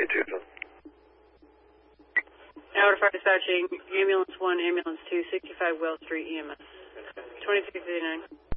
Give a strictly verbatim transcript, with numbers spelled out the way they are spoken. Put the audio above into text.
Tucson. Howard Fire Dispatching, Ambulance one, Ambulance two, sixty-five Wells Street, E M S. twenty-three fifty-nine.